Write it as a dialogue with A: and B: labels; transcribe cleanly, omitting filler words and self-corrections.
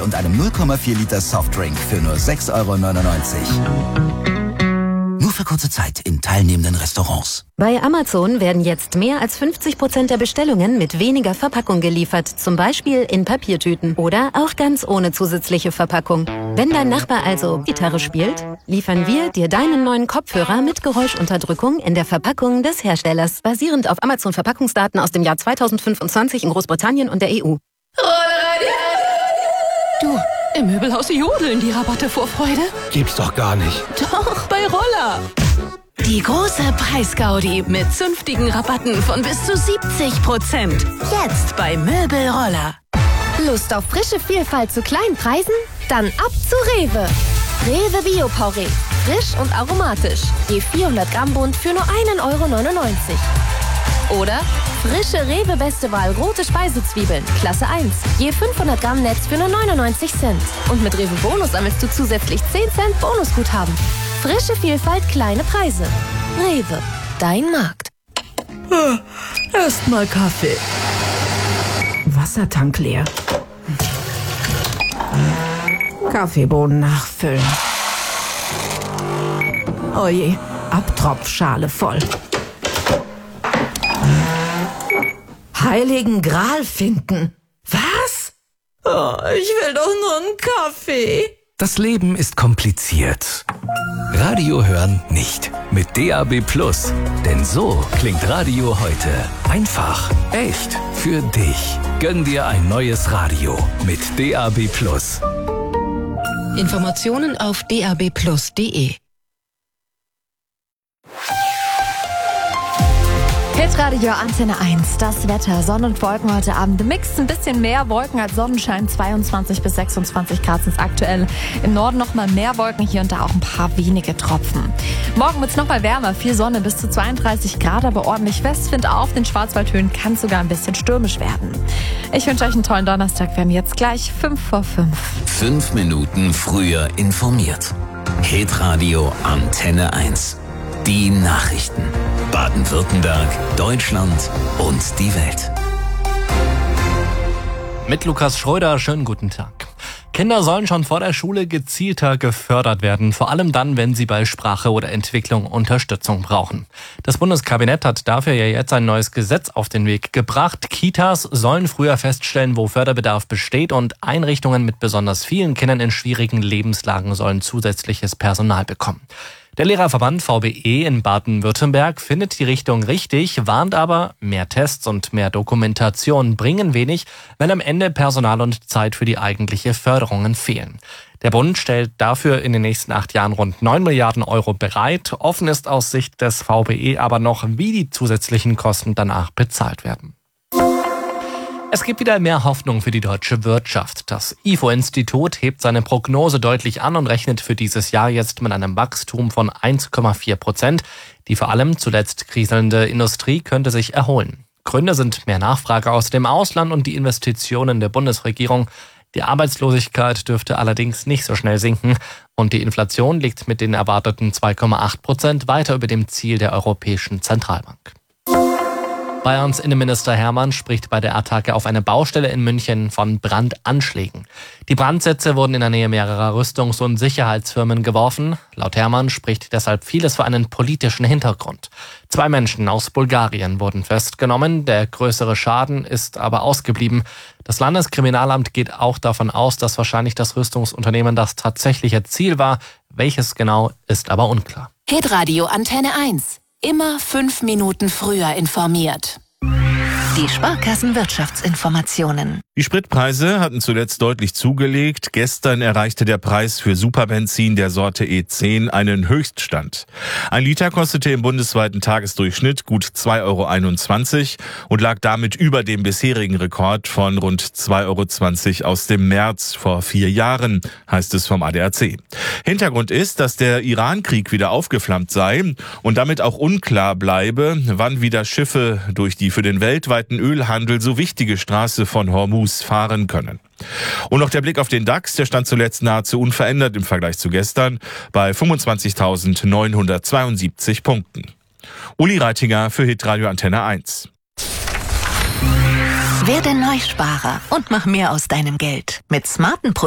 A: und einem 0,4 Liter Softdrink für nur 6,99 €. Nur für kurze Zeit in teilnehmenden Restaurants.
B: Bei Amazon werden jetzt mehr als 50% der Bestellungen mit weniger Verpackung geliefert. Zum Beispiel in Papiertüten oder auch ganz ohne zusätzliche Verpackung. Wenn dein Nachbar also Gitarre spielt, liefern wir dir deinen neuen Kopfhörer mit Geräuschunterdrückung in der Verpackung des Herstellers. Basierend auf Amazon-Verpackungsdaten aus dem Jahr 2025 in Großbritannien und der EU.
C: Du, im Möbelhaus jodeln die Rabatte vor Freude.
D: Gibt's doch gar nicht.
C: Doch, bei Roller. Die große Preisgaudi mit zünftigen Rabatten von bis zu 70%. Jetzt bei Möbelroller.
E: Lust auf frische Vielfalt zu kleinen Preisen? Dann ab zu Rewe. Rewe Bio-Porree. Frisch und aromatisch. Je 400 Gramm Bund für nur 1,99 €. Oder frische Rewe Beste Wahl rote Speisezwiebeln, Klasse 1. Je 500 Gramm Netz für nur 99 Cent. Und mit Rewe Bonus sammelst du zusätzlich 10 Cent Bonusguthaben. Frische Vielfalt, kleine Preise. Rewe, dein Markt.
C: Erstmal Kaffee. Wassertank leer. Kaffeebohnen nachfüllen. Oje, Abtropfschale voll. Heiligen Gral finden. Was? Oh, ich will doch nur einen Kaffee.
D: Das Leben ist kompliziert. Radio hören nicht. Mit DAB+. Denn so klingt Radio heute. Einfach, echt, für dich. Gönn dir ein neues Radio mit DAB+.
C: Informationen auf dabplus.de.
E: Hitradio Antenne 1, das Wetter, Sonne und Wolken heute Abend. Mix ein bisschen mehr Wolken als Sonnenschein, 22 bis 26 Grad sind es aktuell. Im Norden noch mal mehr Wolken, hier und da auch ein paar wenige Tropfen. Morgen wird es noch mal wärmer, viel Sonne, bis zu 32 Grad, aber ordentlich Westwind auf den Schwarzwaldhöhen, kann sogar ein bisschen stürmisch werden. Ich wünsche euch einen tollen Donnerstag, wir haben jetzt gleich 5 vor 5.
F: 5 Minuten früher informiert. Hitradio Antenne 1. Die Nachrichten. Baden-Württemberg, Deutschland und die Welt.
G: Mit Lukas Schröder, schönen guten Tag. Kinder sollen schon vor der Schule gezielter gefördert werden, vor allem dann, wenn sie bei Sprache oder Entwicklung Unterstützung brauchen. Das Bundeskabinett hat dafür ja jetzt ein neues Gesetz auf den Weg gebracht. Kitas sollen früher feststellen, wo Förderbedarf besteht, und Einrichtungen mit besonders vielen Kindern in schwierigen Lebenslagen sollen zusätzliches Personal bekommen. Der Lehrerverband VBE in Baden-Württemberg findet die Richtung richtig, warnt aber, mehr Tests und mehr Dokumentation bringen wenig, wenn am Ende Personal und Zeit für die eigentliche Förderungen fehlen. Der Bund stellt dafür in den nächsten 8 Jahren rund 9 Milliarden € bereit. Offen ist aus Sicht des VBE aber noch, wie die zusätzlichen Kosten danach bezahlt werden. Es gibt wieder mehr Hoffnung für die deutsche Wirtschaft. Das IFO-Institut hebt seine Prognose deutlich an und rechnet für dieses Jahr jetzt mit einem Wachstum von 1,4%. Die vor allem zuletzt kriselnde Industrie könnte sich erholen. Gründe sind mehr Nachfrage aus dem Ausland und die Investitionen der Bundesregierung. Die Arbeitslosigkeit dürfte allerdings nicht so schnell sinken und die Inflation liegt mit den erwarteten 2,8% weiter über dem Ziel der Europäischen Zentralbank. Bayerns Innenminister Hermann spricht bei der Attacke auf eine Baustelle in München von Brandanschlägen. Die Brandsätze wurden in der Nähe mehrerer Rüstungs- und Sicherheitsfirmen geworfen. Laut Hermann spricht deshalb vieles für einen politischen Hintergrund. 2 Menschen aus Bulgarien wurden festgenommen. Der größere Schaden ist aber ausgeblieben. Das Landeskriminalamt geht auch davon aus, dass wahrscheinlich das Rüstungsunternehmen das tatsächliche Ziel war. Welches genau, ist aber unklar.
C: Hitradio Antenne 1. Immer 5 Minuten früher informiert. Die Sparkassenwirtschaftsinformationen.
H: Die Spritpreise hatten zuletzt deutlich zugelegt. Gestern erreichte der Preis für Superbenzin der Sorte E10 einen Höchststand. 1 Liter kostete im bundesweiten Tagesdurchschnitt gut 2,21 € und lag damit über dem bisherigen Rekord von rund 2,20 € aus dem März vor 4 Jahren, heißt es vom ADAC. Hintergrund ist, dass der Iran-Krieg wieder aufgeflammt sei und damit auch unklar bleibe, wann wieder Schiffe durch die für den weltweiten Ölhandel so wichtige Straße von Hormuz fahren können. Und noch der Blick auf den DAX, der stand zuletzt nahezu unverändert im Vergleich zu gestern bei 25.972 Punkten. Uli Reitinger für Hitradio Antenne 1.
C: Werde Neusparer und mach mehr aus deinem Geld mit smarten